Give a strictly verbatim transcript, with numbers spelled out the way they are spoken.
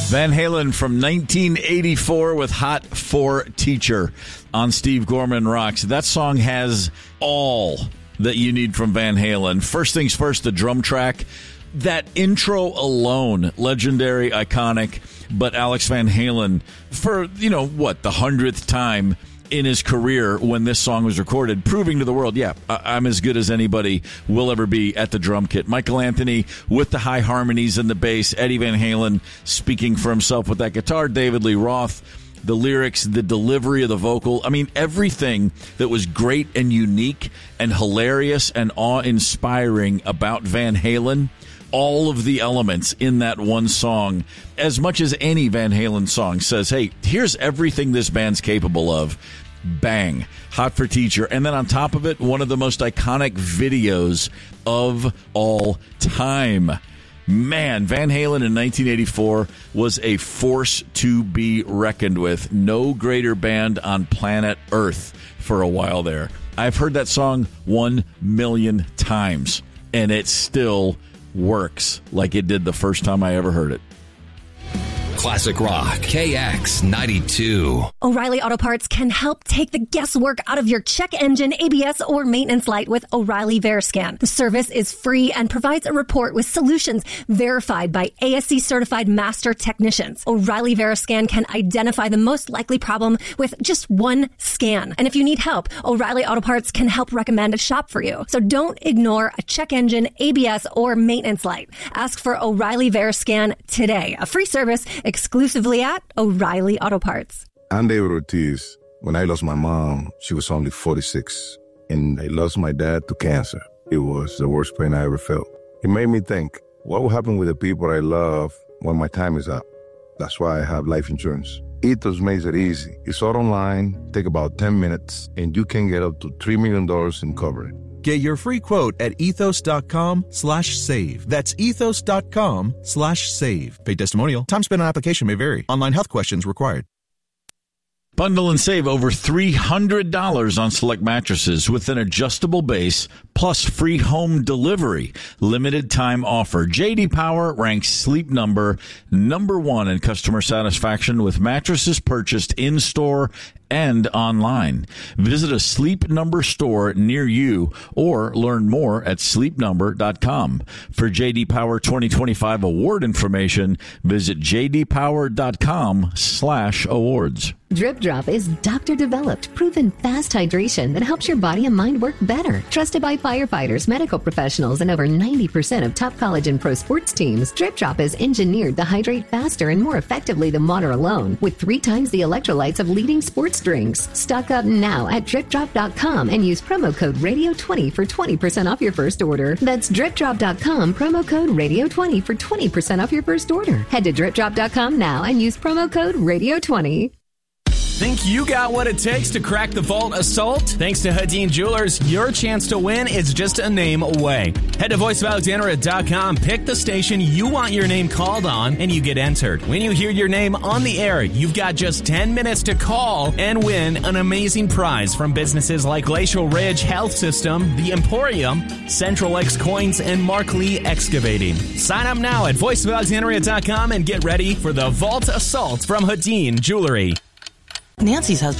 Van Halen from nineteen eighty-four with Hot for Teacher on Steve Gorman Rocks. That song has all that you need from Van Halen. First things first, the drum track. That intro alone, legendary, iconic, but Alex Van Halen, for, you know, what, the hundredth time in his career when this song was recorded, proving to the world, yeah, I'm as good as anybody will ever be at the drum kit. Michael Anthony with the high harmonies and the bass, Eddie Van Halen speaking for himself with that guitar, David Lee Roth, the lyrics, the delivery of the vocal. I mean, everything that was great and unique and hilarious and awe-inspiring about Van Halen, all of the elements in that one song, as much as any Van Halen song says, hey, here's everything this band's capable of. Bang. Hot for Teacher. And then on top of it, one of the most iconic videos of all time. Man, Van Halen in nineteen eighty-four was a force to be reckoned with. No greater band on planet Earth for a while there. I've heard that song one million times, and it still works like it did the first time I ever heard it. Classic Rock, K X ninety-two. O'Reilly Auto Parts can help take the guesswork out of your check engine, A B S, or maintenance light with O'Reilly VeriScan. The service is free and provides a report with solutions verified by A S C certified master technicians. O'Reilly VeriScan can identify the most likely problem with just one scan. And if you need help, O'Reilly Auto Parts can help recommend a shop for you. So don't ignore a check engine, A B S, or maintenance light. Ask for O'Reilly VeriScan today. A free service exclusively at O'Reilly Auto Parts. I'm David Ortiz. When I lost my mom, she was only forty-six, and I lost my dad to cancer. It was the worst pain I ever felt. It made me think, what will happen with the people I love when my time is up? That's why I have life insurance. Ethos makes it easy. It's all online, take about ten minutes, and you can get up to three million dollars in coverage. Get your free quote at ethos.com slash save. That's ethos.com slash save. Paid testimonial. Time spent on application may vary. Online health questions required. Bundle and save over three hundred dollars on select mattresses with an adjustable base plus free home delivery. Limited time offer. J D Power ranks Sleep Number number one in customer satisfaction with mattresses purchased in-store and online. Visit a Sleep Number store near you or learn more at sleep number dot com. For J D Power twenty twenty-five award information, visit j d power dot com slash awards. Drip Drop is doctor-developed, proven fast hydration that helps your body and mind work better. Trusted by firefighters, medical professionals, and over ninety percent of top college and pro sports teams, Drip Drop is engineered to hydrate faster and more effectively than water alone, with three times the electrolytes of leading sports drinks. Stock up now at drip drop dot com and use promo code radio twenty for twenty percent off your first order. That's drip drop dot com, promo code radio twenty for twenty percent off your first order. Head to drip drop dot com now and use promo code radio twenty. Think you got what it takes to crack the Vault Assault? Thanks to Hadeen Jewelers, your chance to win is just a name away. Head to voice of alexandria dot com, pick the station you want your name called on, and you get entered. When you hear your name on the air, you've got just ten minutes to call and win an amazing prize from businesses like Glacial Ridge Health System, The Emporium, Central X Coins, and Mark Lee Excavating. Sign up now at voice of alexandria dot com and get ready for the Vault Assault from Hadeen Jewelry. Nancy's husband